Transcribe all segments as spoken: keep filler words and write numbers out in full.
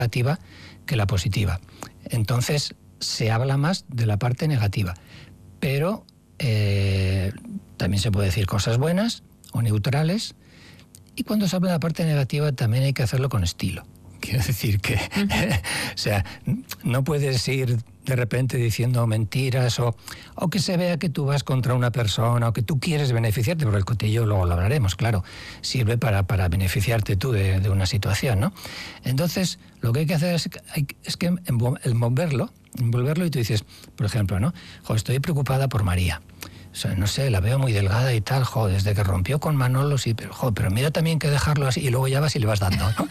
negativa que la positiva. Entonces se habla más de la parte negativa, pero eh, también se puede decir cosas buenas o neutrales, y cuando se habla de la parte negativa también hay que hacerlo con estilo. Quiero decir que, o sea, no puedes ir de repente diciendo mentiras o, o que se vea que tú vas contra una persona o que tú quieres beneficiarte, porque el cotilleo luego lo hablaremos, claro, sirve para, para beneficiarte tú de, de una situación, ¿no? Entonces, lo que hay que hacer es, hay, es que envolverlo, envolverlo y tú dices, por ejemplo, ¿no? Jo, estoy preocupada por María. O sea, no sé, la veo muy delgada y tal, jo, desde que rompió con Manolo, sí, pero, jo, pero mira también que dejarlo así, y luego ya vas y le vas dando, ¿no?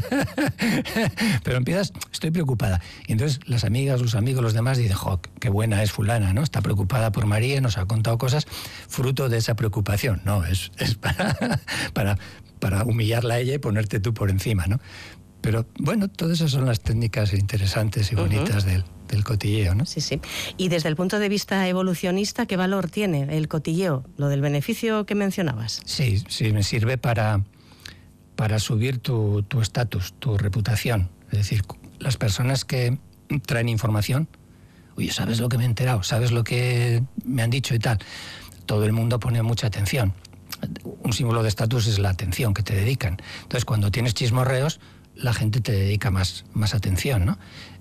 Pero empiezas, estoy preocupada. Y entonces las amigas, los amigos, los demás dicen, jo, qué buena es fulana, ¿no? Está preocupada por María, nos ha contado cosas fruto de esa preocupación. No, es, es para, para, para humillarla a ella y ponerte tú por encima, ¿no? Pero bueno, todas esas son las técnicas interesantes y bonitas uh-huh. del, del cotilleo, ¿no? Sí, sí. Y desde el punto de vista evolucionista, ¿qué valor tiene el cotilleo? Lo del beneficio que mencionabas. Sí, sí, me sirve para, para subir tu tu estatus, tu reputación. Es decir, las personas que traen información, oye, ¿sabes lo que me he enterado? ¿Sabes lo que me han dicho y tal? Todo el mundo pone mucha atención. Un símbolo de estatus es la atención que te dedican. Entonces, cuando tienes chismorreos, la gente te dedica más, más atención, ¿no?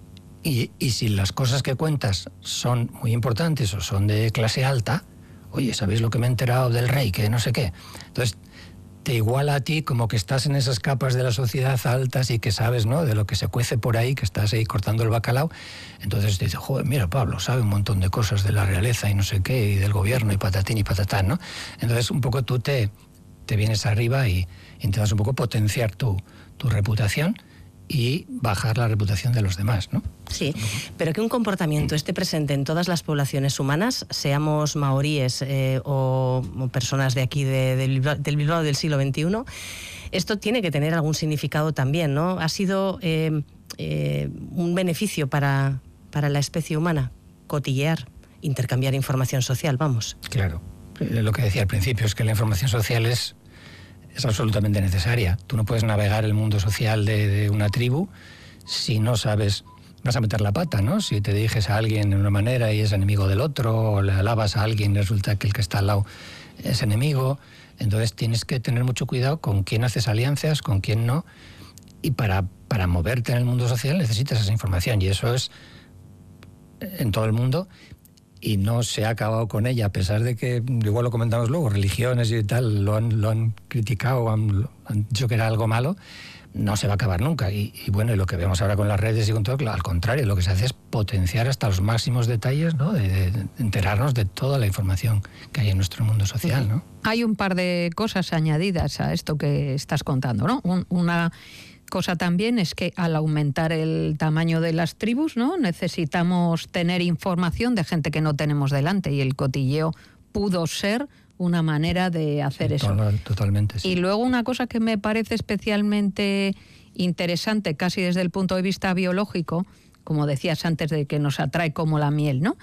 Y, y si las cosas que cuentas son muy importantes o son de clase alta, oye, ¿sabéis lo que me he enterado del rey? Que no sé qué. Entonces, te iguala a ti como que estás en esas capas de la sociedad altas y que sabes, ¿no?, de lo que se cuece por ahí, que estás ahí cortando el bacalao. Entonces te dice, joder, mira, Pablo, sabe un montón de cosas de la realeza y no sé qué, y del gobierno y patatín y patatán, ¿no? Entonces, un poco tú te, te vienes arriba y intentas un poco potenciar tu... tu reputación y bajar la reputación de los demás, ¿no? Sí, pero que un comportamiento esté presente en todas las poblaciones humanas, seamos maoríes eh, o, o personas de aquí, de, de, del Bilbao del siglo veintiuno, esto tiene que tener algún significado también, ¿no? Ha sido eh, eh, un beneficio para, para la especie humana, cotillear, intercambiar información social, vamos. Claro, lo que decía al principio es que la información social es es absolutamente necesaria. Tú no puedes navegar el mundo social de, de una tribu si no sabes, vas a meter la pata, ¿no? Si te diriges a alguien de una manera y es enemigo del otro, o le alabas a alguien y resulta que el que está al lado es enemigo, entonces tienes que tener mucho cuidado con quién haces alianzas, con quién no, y para, para moverte en el mundo social necesitas esa información, y eso es en todo el mundo. Y no se ha acabado con ella, a pesar de que, igual lo comentamos luego, religiones y tal lo han, lo han criticado, han, han dicho que era algo malo, no se va a acabar nunca. Y, y bueno, y lo que vemos ahora con las redes y con todo, al contrario, lo que se hace es potenciar hasta los máximos detalles, ¿no?, de, de, de enterarnos de toda la información que hay en nuestro mundo social, ¿no? Hay un par de cosas añadidas a esto que estás contando, ¿no? Un, una... cosa también es que al aumentar el tamaño de las tribus, ¿no?, necesitamos tener información de gente que no tenemos delante, y el cotilleo pudo ser una manera de hacer sí, eso. Total, totalmente, sí. Y luego una cosa que me parece especialmente interesante, casi desde el punto de vista biológico, como decías antes, de que nos atrae como la miel, ¿no?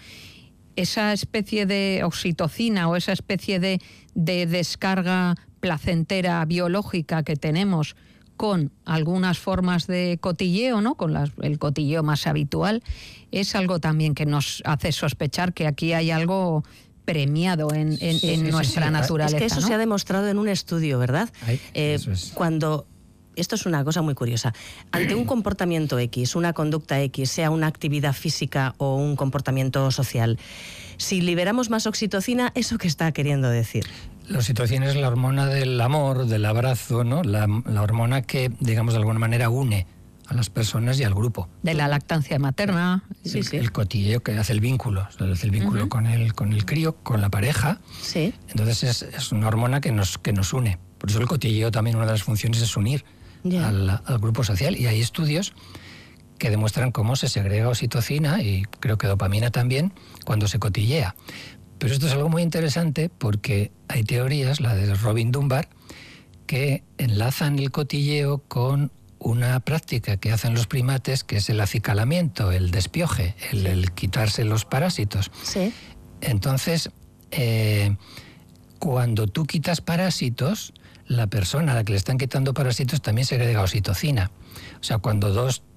Esa especie de oxitocina o esa especie de, de descarga placentera biológica que tenemos con algunas formas de cotilleo, ¿no?, con las, el cotilleo más habitual, es algo también que nos hace sospechar que aquí hay algo premiado en, en, sí, en sí, nuestra sí, sí. naturaleza. Es que eso, ¿no?, se ha demostrado en un estudio, ¿verdad? Ay, eh, eso es. Cuando... Esto es una cosa muy curiosa. Ante un comportamiento X, una conducta X, sea una actividad física o un comportamiento social, si liberamos más oxitocina, ¿eso qué está queriendo decir? La oxitocina es la hormona del amor, del abrazo, ¿no? La, la hormona que, digamos, de alguna manera une a las personas y al grupo. De la lactancia materna. Sí, el, sí. el cotilleo que hace el vínculo, hace el vínculo uh-huh. con el con el crío, con la pareja. Sí. Entonces es, es una hormona que nos que nos une. Por eso el cotilleo también, una de las funciones es unir yeah. al, al grupo social. Y hay estudios que demuestran cómo se segrega oxitocina y creo que dopamina también cuando se cotillea. Pero esto es algo muy interesante porque hay teorías, la de Robin Dunbar, que enlazan el cotilleo con una práctica que hacen los primates, que es el acicalamiento, el despioje, el, el quitarse los parásitos. Sí. Entonces, eh, cuando tú quitas parásitos, la persona a la que le están quitando parásitos también segrega oxitocina. O sea, cuando dos